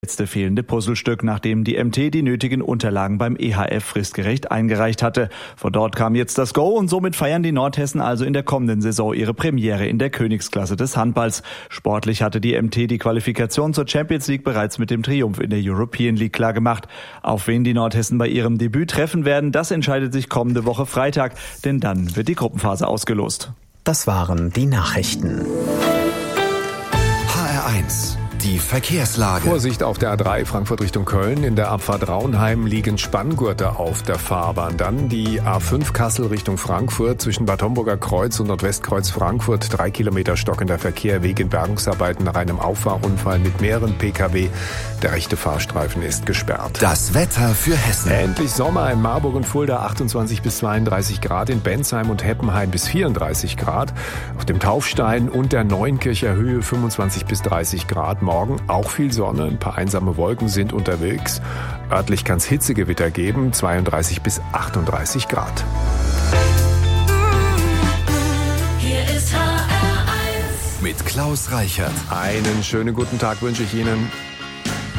Letzte fehlende Puzzlestück, nachdem die MT die nötigen Unterlagen beim EHF fristgerecht eingereicht hatte. Von dort kam jetzt das Go und somit feiern die Nordhessen also in der kommenden Saison ihre Premiere in der Königsklasse des Handballs. Sportlich hatte die MT die Qualifikation zur Champions League bereits mit dem Triumph in der European League klargemacht. Auf wen die Nordhessen bei ihrem Debüt treffen werden, das entscheidet sich kommende Woche Freitag, denn dann wird die Gruppenphase ausgelost. Das waren die Nachrichten. HR1. Die Verkehrslage. Vorsicht auf der A3 Frankfurt Richtung Köln. In der Abfahrt Raunheim liegen Spanngurte auf der Fahrbahn. Dann die A5 Kassel Richtung Frankfurt zwischen Bad Homburger Kreuz und Nordwestkreuz Frankfurt. 3 Kilometer stockender Verkehr wegen Bergungsarbeiten nach einem Auffahrunfall mit mehreren Pkw. Der rechte Fahrstreifen ist gesperrt. Das Wetter für Hessen. Endlich Sommer in Marburg und Fulda 28 bis 32 Grad. In Bensheim und Heppenheim bis 34 Grad. Auf dem Taufstein und der Neunkircher Höhe 25 bis 30 Grad. Morgen auch viel Sonne, ein paar einsame Wolken sind unterwegs. Örtlich kann es Hitzegewitter geben, 32 bis 38 Grad. Hier ist HR1 Mit Klaus Reichert. Einen schönen guten Tag wünsche ich Ihnen.